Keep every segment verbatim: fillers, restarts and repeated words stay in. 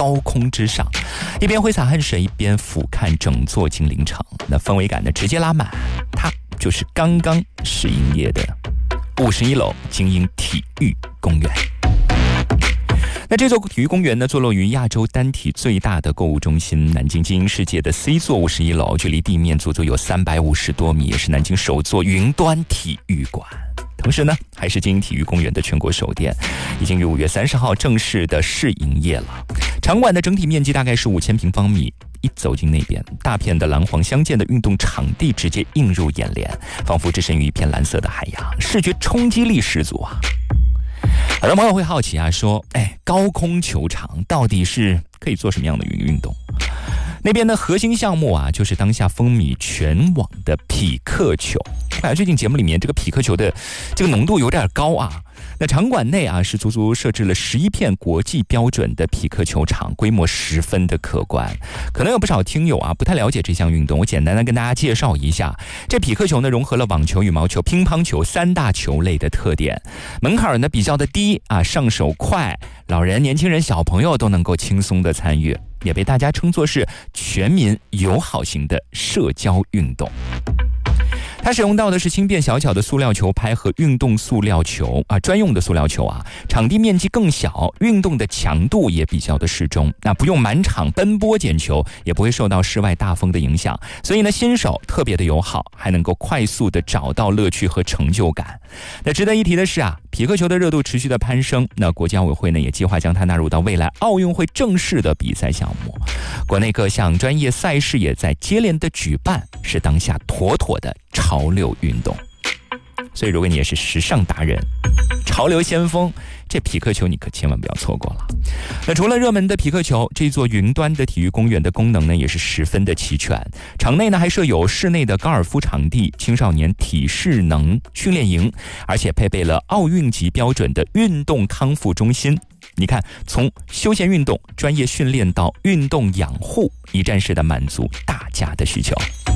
高空之上，一边挥洒汗水，一边俯瞰整座金陵城，那氛围感呢直接拉满。它就是刚刚试营业的五十一楼精英体育公园。那这座体育公园呢，坐落于亚洲单体最大的购物中心南京精英世界的 C 座五十一楼，距离地面足足有三百五十多米，也是南京首座云端体育馆。同时呢，还是精英体育公园的全国首店，已经于五月三十号正式的试营业了。场馆的整体面积大概是五千平方米。一走进那边，大片的蓝黄相间的运动场地直接映入眼帘，仿佛置身于一片蓝色的海洋，视觉冲击力十足啊！很多朋友会好奇啊，说，哎，高空球场到底是可以做什么样的运动？那边的核心项目啊，就是当下风靡全网的匹克球。哎，最近节目里面这个匹克球的这个浓度有点高啊。那场馆内啊，是足足设置了十一片国际标准的匹克球场，规模十分的可观。可能有不少听友啊不太了解这项运动，我简单的跟大家介绍一下。这匹克球呢，融合了网球、羽毛球、乒乓球三大球类的特点，门槛呢比较的低啊，上手快，老人、年轻人、小朋友都能够轻松的参与，也被大家称作是全民友好型的社交运动。它使用到的是轻便小巧的塑料球拍和运动塑料球啊，专用的塑料球啊，场地面积更小，运动的强度也比较的适中，那不用满场奔波捡球，也不会受到室外大风的影响，所以呢，新手特别的友好，还能够快速的找到乐趣和成就感。那值得一提的是啊，匹克球的热度持续的攀升，那国际奥委会呢也计划将它纳入到未来奥运会正式的比赛项目，国内各项专业赛事也在接连的举办，是当下妥妥的潮流运动。所以如果你也是时尚达人、潮流先锋，这匹克球你可千万不要错过了。那除了热门的匹克球，这座云端的体育公园的功能呢也是十分的齐全。场内呢还设有室内的高尔夫场地、青少年体适能训练营，而且配备了奥运级标准的运动康复中心。你看，从休闲运动、专业训练到运动养护，一站式的满足大家的需求。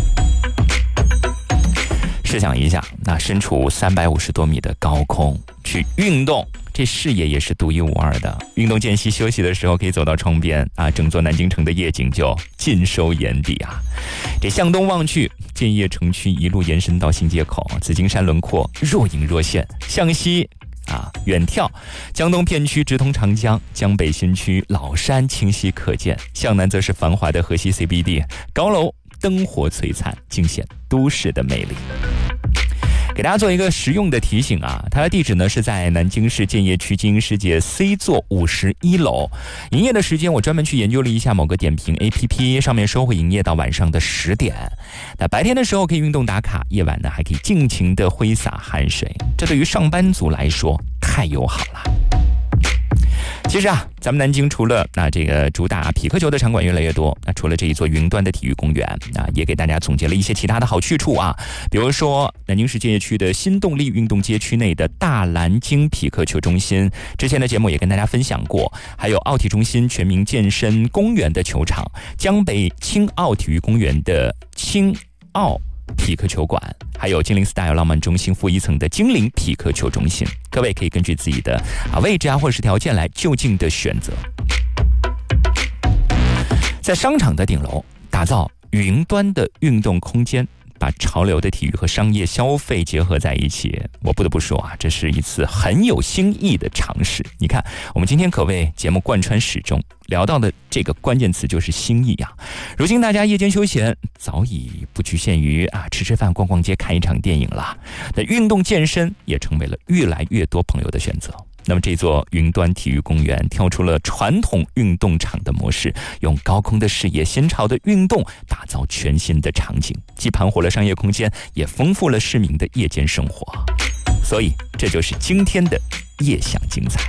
试想一下，那身处三百五十多米的高空去运动，这视野也是独一无二的。运动间隙休息的时候，可以走到窗边啊，整座南京城的夜景就尽收眼底啊。这向东望去，建业城区一路延伸到新街口，紫金山轮廓若隐若现。向西啊，远眺江东片区直通长江，江北新区老山清晰可见，向南则是繁华的河西 C B D， 高楼灯火璀璨，尽显都市的魅力。给大家做一个实用的提醒啊，它的地址呢是在南京市建业区精英世界 C 座五十一楼。营业的时间我专门去研究了一下某个点评 A P P 上面说会营业到晚上的十点。那白天的时候可以运动打卡，夜晚呢还可以尽情的挥洒汗水，这对于上班族来说太友好了。其实啊，咱们南京除了那这个主打匹克球的场馆越来越多，那除了这一座云端的体育公园啊，也给大家总结了一些其他的好去处啊，比如说南京市建业区的新动力运动街区内的大蓝鲸匹克球中心，之前的节目也跟大家分享过，还有奥体中心全民健身公园的球场，江北青奥体育公园的青奥匹克球馆，还有金陵 Style 浪漫中心负一层的精灵匹克球中心，各位可以根据自己的啊位置啊或者是条件来就近的选择。在商场的顶楼打造云端的运动空间，把潮流的体育和商业消费结合在一起，我不得不说啊，这是一次很有新意的尝试。你看，我们今天可谓节目贯穿始终，聊到的这个关键词就是新意啊。如今大家夜间休闲早已不局限于啊吃吃饭、逛逛街、看一场电影了，那运动健身也成为了越来越多朋友的选择。那么这座云端体育公园跳出了传统运动场的模式，用高空的视野、新潮的运动打造全新的场景，既盘活了商业空间，也丰富了市民的夜间生活。所以这就是今天的夜享精彩。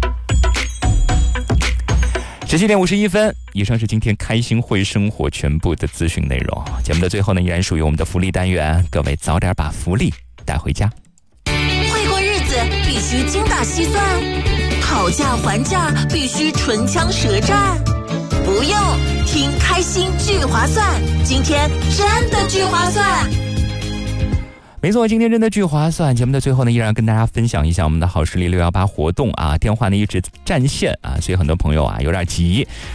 十七点五十一分，以上是今天开心会生活全部的资讯内容。节目的最后呢，依然属于我们的福利单元，各位早点把福利带回家。 必须精打细算，讨价还价必须唇枪舌战，不用听开心聚划算，今天真的聚划算。 没错，今天真的巨划算。节目的最后呢，依然跟大家分享一下我们的好视力六一八活动啊，电话呢一直占线啊，所以很多朋友啊有点急。